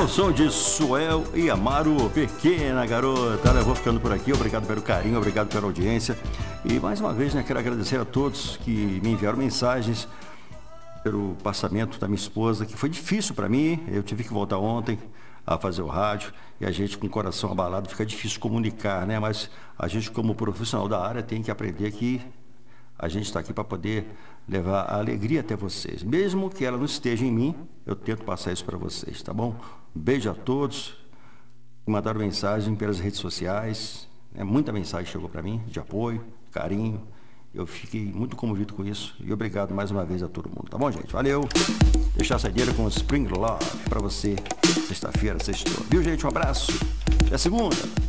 Ao som de Suel e Amaro, Pequena Garota. Eu vou ficando por aqui, obrigado pelo carinho, obrigado pela audiência. E mais uma vez, quero agradecer a todos que me enviaram mensagens pelo passamento da minha esposa, que foi difícil para mim. Eu tive que voltar ontem a fazer o rádio, e a gente com o coração abalado fica difícil comunicar, né? Mas a gente, como profissional da área, tem que aprender que a gente está aqui para poder levar a alegria até vocês. Mesmo que ela não esteja em mim, eu tento passar isso para vocês, tá bom? Um beijo a todos. Mandaram mensagem pelas redes sociais, muita mensagem chegou para mim, de apoio, carinho. Eu fiquei muito comovido com isso. E obrigado mais uma vez a todo mundo, tá bom, gente? Valeu! Deixar a saideira com Spring Love para você, sexta-feira, sextou. Viu, gente? Um abraço. Até segunda.